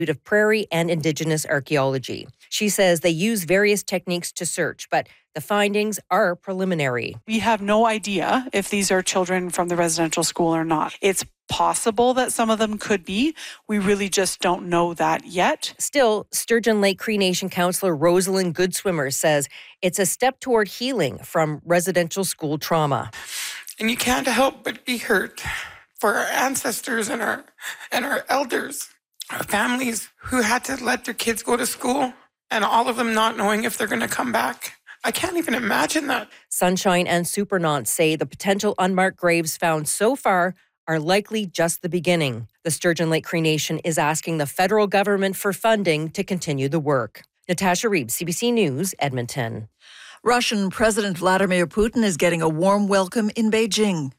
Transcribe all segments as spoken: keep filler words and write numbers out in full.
of Prairie and Indigenous Archaeology. She says they use various techniques to search, but the findings are preliminary. We have no idea if these are children from the residential school or not. It's possible that some of them could be. We really just don't know that yet. Still, Sturgeon Lake Cree Nation councillor Rosalind Goodswimmer says it's a step toward healing from residential school trauma. And you can't help but be hurt for our ancestors and our and our elders, our families who had to let their kids go to school and all of them not knowing if they're going to come back. I can't even imagine that. Sunshine and Supernauts say the potential unmarked graves found so far are likely just the beginning. The Sturgeon Lake Cree Nation is asking the federal government for funding to continue the work. Natasha Reeb, C B C News, Edmonton. Russian President Vladimir Putin is getting a warm welcome in Beijing.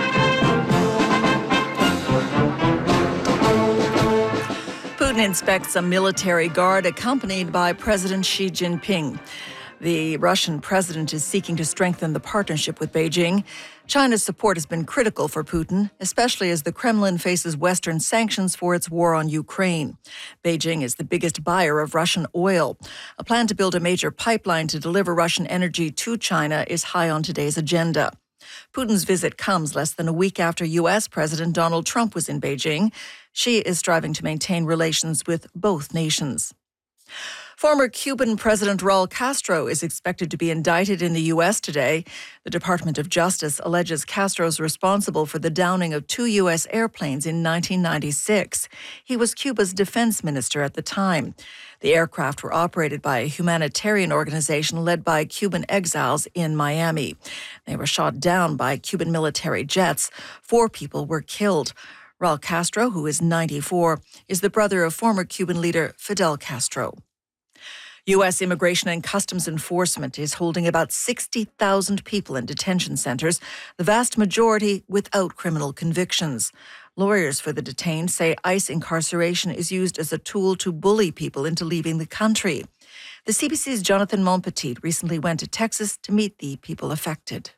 Putin inspects a military guard accompanied by President Xi Jinping. The Russian president is seeking to strengthen the partnership with Beijing. China's support has been critical for Putin, especially as the Kremlin faces Western sanctions for its war on Ukraine. Beijing is the biggest buyer of Russian oil. A plan to build a major pipeline to deliver Russian energy to China is high on today's agenda. Putin's visit comes less than a week after U S President Donald Trump was in Beijing. Xi is striving to maintain relations with both nations. Former Cuban President Raul Castro is expected to be indicted in the U S today. The Department of Justice alleges Castro is responsible for the downing of two U S airplanes in nineteen ninety-six. He was Cuba's defense minister at the time. The aircraft were operated by a humanitarian organization led by Cuban exiles in Miami. They were shot down by Cuban military jets. Four people were killed. Raul Castro, who is ninety-four, is the brother of former Cuban leader Fidel Castro. U S Immigration and Customs Enforcement is holding about sixty thousand people in detention centers, the vast majority without criminal convictions. Lawyers for the detained say ICE incarceration is used as a tool to bully people into leaving the country. The C B C's Jonathan Monpetit recently went to Texas to meet the people affected.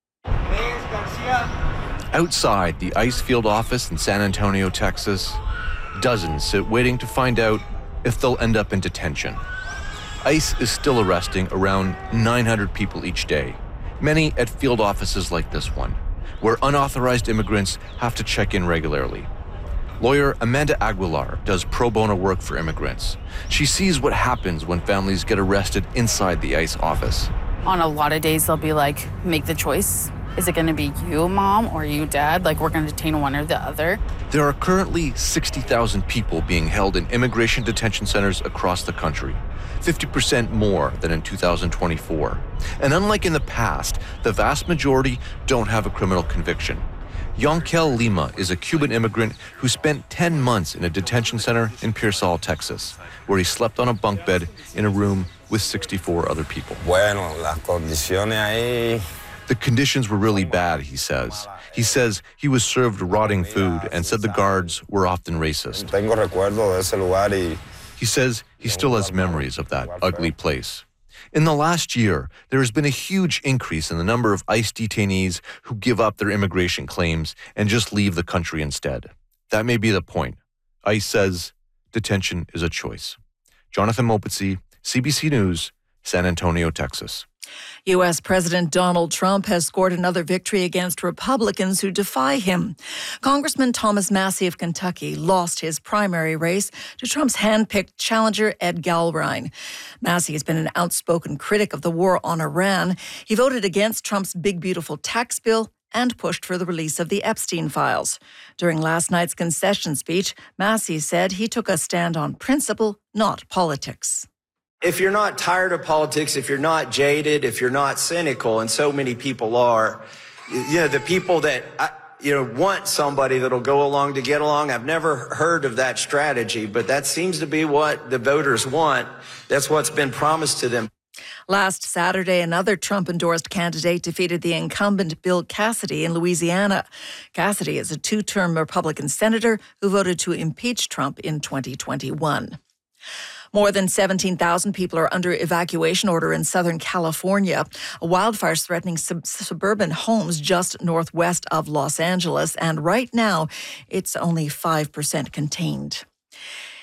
Outside the ICE field office in San Antonio, Texas, dozens sit waiting to find out if they'll end up in detention. ICE is still arresting around nine hundred people each day, many at field offices like this one, where unauthorized immigrants have to check in regularly. Lawyer Amanda Aguilar does pro bono work for immigrants. She sees what happens when families get arrested inside the ICE office. On a lot of days, they'll be like, make the choice. Is it going to be you, mom, or you, dad? Like, we're going to detain one or the other. There are currently sixty thousand people being held in immigration detention centers across the country, fifty percent more than in two thousand twenty-four. And unlike in the past, the vast majority don't have a criminal conviction. Yonkel Lima is a Cuban immigrant who spent ten months in a detention center in Pearsall, Texas, where he slept on a bunk bed in a room with sixty-four other people. Bueno, las condiciones ahí. The conditions were really bad, he says. He says he was served rotting food and said the guards were often racist. Tengo recuerdo de ese lugar y He says he still has memories of that ugly place. In the last year, there has been a huge increase in the number of ICE detainees who give up their immigration claims and just leave the country instead. That may be the point. ICE says detention is a choice. Jonathan Mopetsi, C B C News, San Antonio, Texas. U S President Donald Trump has scored another victory against Republicans who defy him. Congressman Thomas Massie of Kentucky lost his primary race to Trump's hand-picked challenger Ed Galbraith. Massie has been an outspoken critic of the war on Iran. He voted against Trump's big, beautiful tax bill and pushed for the release of the Epstein files. During last night's concession speech, Massie said he took a stand on principle, not politics. If you're not tired of politics, if you're not jaded, if you're not cynical, and so many people are, you know, the people that, you know, want somebody that'll go along to get along, I've never heard of that strategy, but that seems to be what the voters want. That's what's been promised to them. Last Saturday, another Trump-endorsed candidate defeated the incumbent Bill Cassidy in Louisiana. Cassidy is a two-term Republican senator who voted to impeach Trump in twenty twenty-one. More than seventeen thousand people are under evacuation order in Southern California. A wildfire is threatening sub- suburban homes just northwest of Los Angeles, and right now it's only five percent contained.